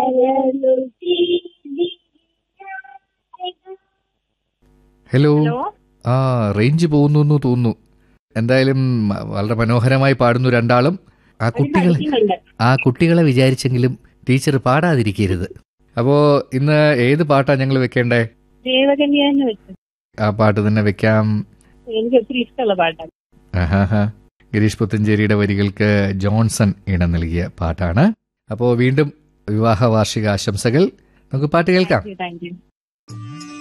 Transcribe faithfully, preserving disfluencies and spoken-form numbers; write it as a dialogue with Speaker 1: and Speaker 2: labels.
Speaker 1: Hello.
Speaker 2: Hello.
Speaker 1: ആ range പോകുന്നു എന്ന് തോന്നുന്നു. എന്തായാലും മ- വളരെ മനോഹരമായി പാടുന്നു രണ്ടാളും. ആ
Speaker 2: അവര്
Speaker 1: കുട്ടികളെ
Speaker 2: പഠിക്കുന്നുണ്ട്.
Speaker 1: ആ കുട്ടികളെ വിചാരിച്ചെങ്കിലും ടീച്ചർ പാടാതിരിക്കരുത്. അപ്പോ ഇന്ന് ഏത് പാട്ടാ ഞങ്ങൾ വെക്കേണ്ടേ?
Speaker 2: ദേവകന്യാന്ന് വെച്ചു.
Speaker 1: ആ പാട്ട് തന്നെ വെക്കാം.
Speaker 2: എനിക്ക് ഒത്തിരി ഇഷ്ടമുള്ള പാട്ടാണ്.
Speaker 1: ആഹാ. ഗിരീഷ് പുത്തഞ്ചേരിയുടെ വരികൾക്ക് ജോൺസൺ ഇടം നൽകിയ പാട്ടാണ്. അപ്പോൾ വീണ്ടും വിവാഹ വാർഷിക ആശംസകൾ. നമുക്ക് പാട്ട് കേൾക്കാം.
Speaker 2: Thank you.